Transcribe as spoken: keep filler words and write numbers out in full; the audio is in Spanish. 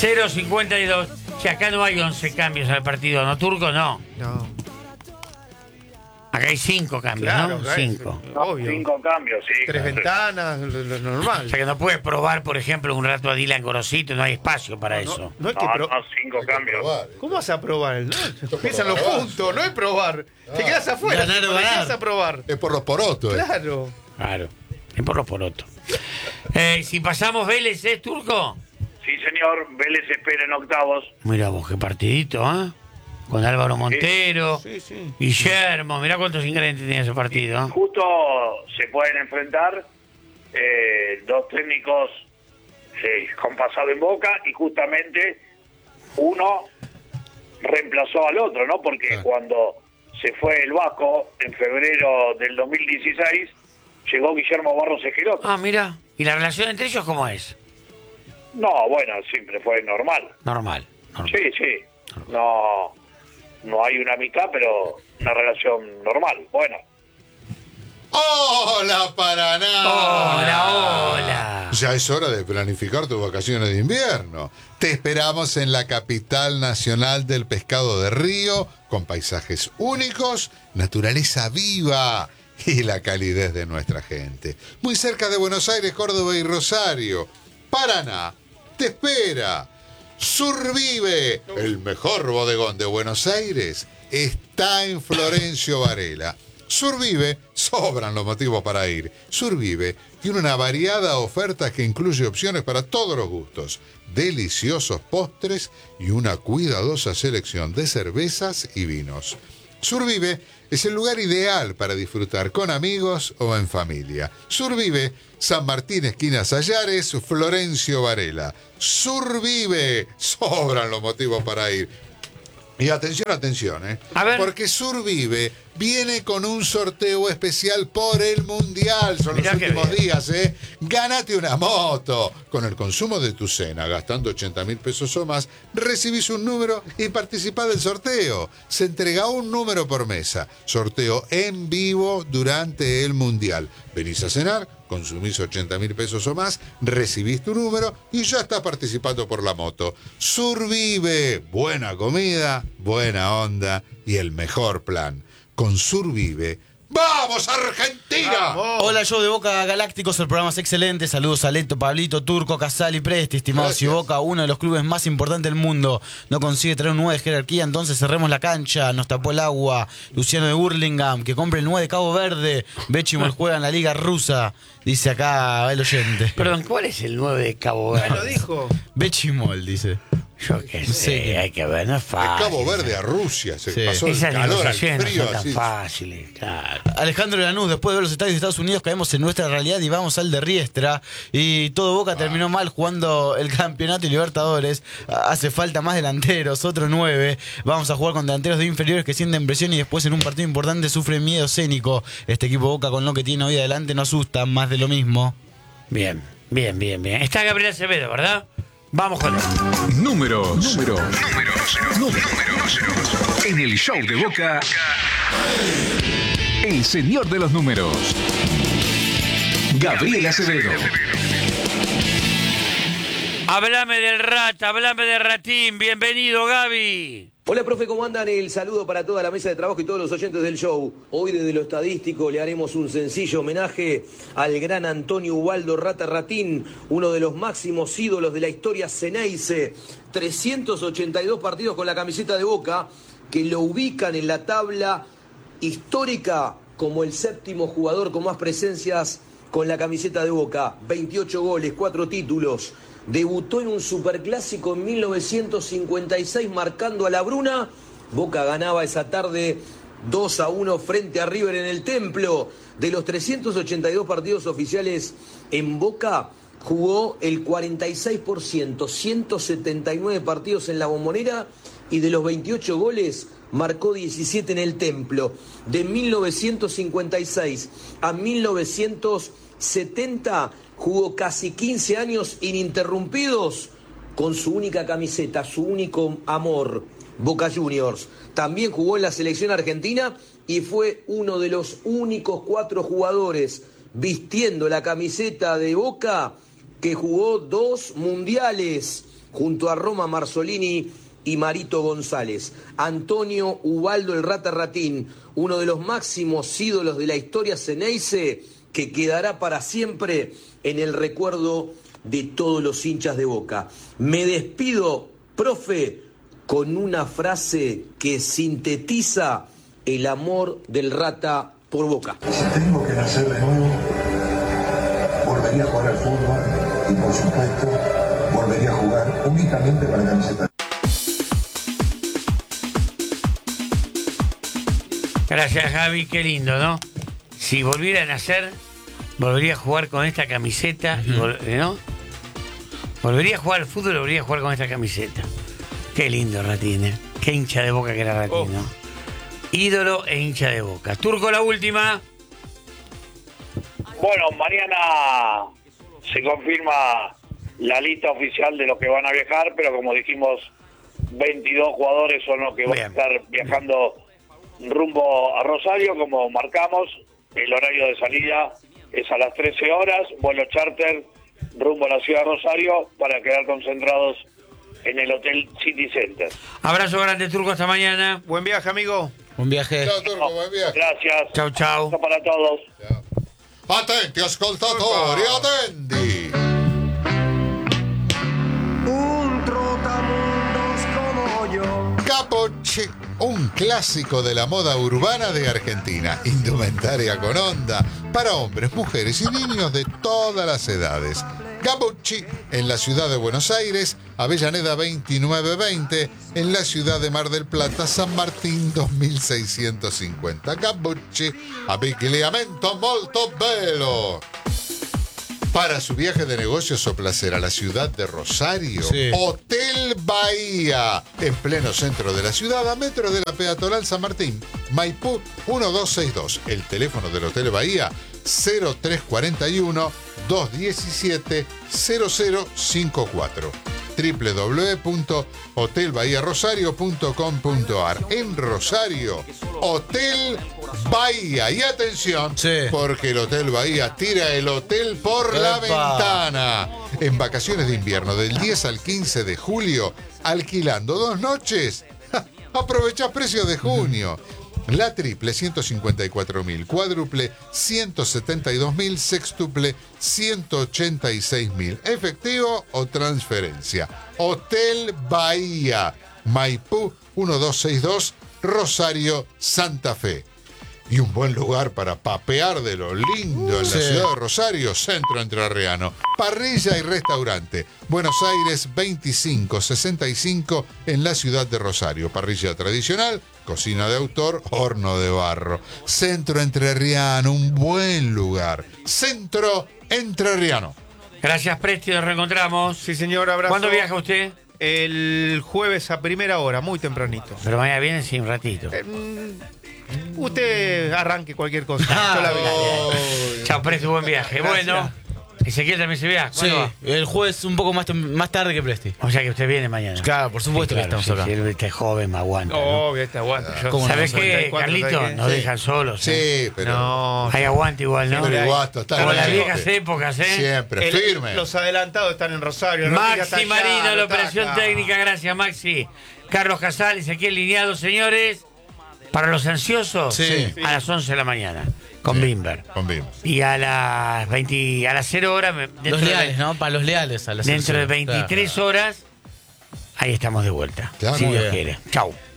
cero cincuenta y dos. Si acá no hay once cambios al partido, ¿no, Turco? No. No. Acá hay cinco cambios, Claro, ¿no? claro, Cinco. sí. No, Obvio. cinco cambios, sí. Tres claro. ventanas, lo, lo normal. O sea que no puedes probar, por ejemplo, un rato a Dylan Gorosito, no hay espacio para No, eso. no hay que No, pro- no, cinco Hay que cambios. probar. ¿Cómo vas a probar? ¿No? Empiezan los probar, puntos, sí. no es probar. Te Ah. quedas afuera. Ganar o ¿Por qué ganar. vas a probar? Es por los porotos. eh. Claro. Claro. Es por los porotos. Eh, si pasamos Vélez, ¿es Turco? Sí, señor. Vélez espera en octavos. Mira vos, qué partidito, ¿ah? ¿eh? Con Álvaro Montero, Sí, sí. Guillermo, mirá cuántos ingredientes tiene ese partido. ¿eh? Justo se pueden enfrentar eh, dos técnicos eh, con pasado en Boca y justamente uno reemplazó al otro, ¿no? Porque Claro. cuando se fue el Vasco en febrero del dos mil dieciséis, llegó Guillermo Barros Esqueloto. Ah, mira. ¿Y la relación entre ellos cómo es? No, bueno, siempre fue normal. Normal. normal. Sí, sí. No, no hay una amistad, pero una relación normal. Bueno, ¡Hola, Paraná! Hola, hola. Ya es hora de planificar tus vacaciones de invierno. Te esperamos en la capital nacional del pescado de río, con paisajes únicos, naturaleza viva y la calidez de nuestra gente. Muy cerca de Buenos Aires, Córdoba y Rosario. Paraná te espera. Survive, el mejor bodegón de Buenos Aires, está en Florencio Varela. Survive, sobran los motivos para ir. Survive tiene una variada oferta que incluye opciones para todos los gustos, deliciosos postres y una cuidadosa selección de cervezas y vinos. Survive es el lugar ideal para disfrutar con amigos o en familia. Survive, San Martín, esquina Sayares, Florencio Varela. Survive, sobran los motivos para ir. Y atención, atención, ¿eh? A ver. Porque Survive viene con un sorteo especial por el Mundial. Son Mirá los qué últimos bien. días, ¿eh? Gánate una moto. Con el consumo de tu cena, gastando ochenta mil pesos o más, recibís un número y participás del sorteo. Se entrega un número por mesa. Sorteo en vivo durante el Mundial. Venís a cenar, consumís ochenta mil pesos o más, recibís tu número y ya estás participando por la moto. Survive, buena comida, buena onda y el mejor plan. Con Survive, ¡vamos Argentina! Hola, show de Boca Galácticos, el programa es excelente. Saludos a Leto, Pablito, Turco, Casal y Presti, estimados. Si Gracias. Boca, uno de los clubes más importantes del mundo, no consigue traer un nueve de jerarquía, entonces cerremos la cancha. Nos tapó el agua. Luciano de Burlingame, que compre el nueve de Cabo Verde. Bechimol juega en la liga rusa, dice acá el oyente. Perdón, ¿cuál es el nueve de Cabo Verde? Lo dijo. Bechimol, dice. Yo qué sé, Sí. hay que ver, no es De fácil. Cabo Verde a Rusia, se Sí. pasó el Esas calor al negociaciones no frío son tan así. fáciles, claro. Alejandro Lanús, después de ver los estadios de Estados Unidos, caemos en nuestra realidad y vamos al de Riestra. Y todo Boca terminó mal jugando el campeonato y Libertadores. Hace falta más delanteros, otro nueve. Vamos a jugar con delanteros de inferiores que sienten presión y después en un partido importante sufren miedo escénico. Este equipo Boca con lo que tiene hoy adelante no asusta, más de lo mismo. Bien, bien, bien, bien. Está Gabriel Acevedo, ¿verdad? Vamos con él. Números. Números. Números. Números. En el show de Boca. El señor de los números. Gabriel Acevedo. Háblame del Rata, háblame de Ratín. Bienvenido, Gaby. Hola, profe, ¿cómo andan? El saludo para toda la mesa de trabajo y todos los oyentes del show. Hoy desde lo estadístico le haremos un sencillo homenaje al gran Antonio Ubaldo Rata Ratín, uno de los máximos ídolos de la historia ceneice. trescientos ochenta y dos partidos con la camiseta de Boca que lo ubican en la tabla histórica como el séptimo jugador con más presencias con la camiseta de Boca. veintiocho goles, cuatro títulos. Debutó en un superclásico en mil novecientos cincuenta y seis marcando a la Bruna. Boca ganaba esa tarde dos a uno frente a River en el Templo. De los trescientos ochenta y dos partidos oficiales en Boca, jugó el cuarenta y seis por ciento, ciento setenta y nueve partidos en la Bombonera y de los veintiocho goles marcó diecisiete en el Templo. De mil novecientos cincuenta y seis a mil novecientos setenta jugó casi quince años ininterrumpidos con su única camiseta, su único amor, Boca Juniors. También jugó en la selección argentina y fue uno de los únicos cuatro jugadores vistiendo la camiseta de Boca que jugó dos mundiales junto a Roma Marzolini y Marito González. Antonio Ubaldo el Rata Ratín, uno de los máximos ídolos de la historia Ceneice, que quedará para siempre en el recuerdo de todos los hinchas de Boca. Me despido, profe, con una frase que sintetiza el amor del Rata por Boca. Si tengo que nacer de nuevo, volvería a jugar al fútbol y, por supuesto, volvería a jugar únicamente para la camiseta. Gracias, Javi, qué lindo, ¿no? Si volviera a nacer, volvería a jugar con esta camiseta, uh-huh. y vol- ¿no? Volvería a jugar al fútbol, volvería a jugar con esta camiseta. Qué lindo, Ratín, ¿eh? Qué hincha de Boca que era Ratín, oh. ¿no? Ídolo e hincha de Boca. Turco, la última. Bueno, mañana se confirma la lista oficial de los que van a viajar, pero como dijimos, veintidós jugadores son los que van a estar viajando rumbo a Rosario, como marcamos. El horario de salida es a las trece horas, vuelo charter rumbo a la ciudad de Rosario para quedar concentrados en el Hotel City Center. Abrazo grande, Turco, hasta mañana. Buen viaje, amigo. Buen viaje. Chao, Turco, buen viaje. Gracias. Chau, chau. Beso para todos. Chao. Attenti ascoltatori, attenti. Un trotamundos como yo. Capoche, un clásico de la moda urbana de Argentina. Indumentaria con onda para hombres, mujeres y niños de todas las edades. Gabucci, en la ciudad de Buenos Aires, Avellaneda veintinueve veinte, en la ciudad de Mar del Plata, San Martín dos mil seiscientos cincuenta. Gabucci, abbigliamento molto bello. Para su viaje de negocios o placer a la ciudad de Rosario, sí. Hotel Bahía, en pleno centro de la ciudad, a metros de la peatonal San Martín, Maipú uno dos seis dos. El teléfono del Hotel Bahía, cero tres cuatro uno, dos uno siete, cero cero cinco cuatro. doble u doble u doble u punto hotel bahía rosario punto com punto a r. En Rosario, Hotel Bahía. Y atención, sí. porque el Hotel Bahía tira el hotel por ¡Epa! La ventana. En vacaciones de invierno, del diez al quince de julio, alquilando dos noches. Aprovechás precios de junio. La triple ciento cincuenta y cuatro mil, cuádruple ciento setenta y dos mil, sextuple ciento ochenta y seis mil. Efectivo o transferencia. Hotel Bahía, Maipú uno dos seis dos, Rosario, Santa Fe. Y un buen lugar para papear de lo lindo en sí. la ciudad de Rosario, centro entrerriano. Parrilla y restaurante. Buenos Aires veinticinco sesenta y cinco en la ciudad de Rosario. Parrilla tradicional, cocina de autor, horno de barro. Centro entrerriano, un buen lugar. Centro entrerriano. Gracias, Presti, nos reencontramos. Sí, señor, abrazo. ¿Cuándo viaja usted? El jueves a primera hora, muy tempranito. Pero mañana viene, sí, un ratito. Eh, Usted arranque cualquier cosa. Ah, Yo la veo. oh, Chao, Presti, buen viaje. Gracias. Bueno, Ezequiel también se viaja. Sí, va? el jueves un poco más, más tarde que Presti. O sea que usted viene mañana. Claro, por supuesto sí, claro, que estamos sí, acá. Sí, él este joven me aguanta. Obvio, ¿no? este aguanta. ¿Sabes no, qué, Carlito? Nos sí. dejan solos. Sí, ¿eh? pero... No, hay aguante igual, ¿no? Pero igual, está Como las bien. viejas épocas, ¿eh? Siempre, el, firme. Los adelantados están en Rosario. Maxi Marino, la operación técnica. Gracias, Maxi. Carlos Casal, Ezequiel Lineado, señores. Para los ansiosos, sí. a las once de la mañana, con sí, Bimber. Con Bimber. Y a las veinte, a las cero horas... Los leales, de, ¿no? Para los leales. A las dentro de veintitrés claro. horas, ahí estamos de vuelta. Claro. Si Dios quiere. Chau.